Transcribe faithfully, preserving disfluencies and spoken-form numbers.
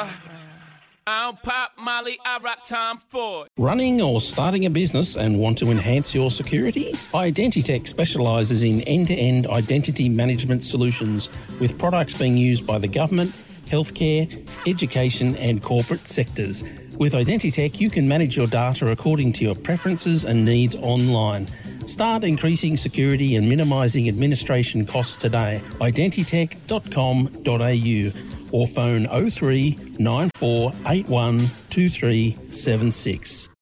Uh, I don't pop Molly, I rock Tom Ford. Running or starting a business and want to enhance your security? Identitech specialises in end-to-end identity management solutions with products being used by the government, healthcare, education and corporate sectors. With Identitech, you can manage your data according to your preferences and needs online. Start increasing security and minimising administration costs today. identitech dot com dot a u or phone oh three nine four eight one two three seven six.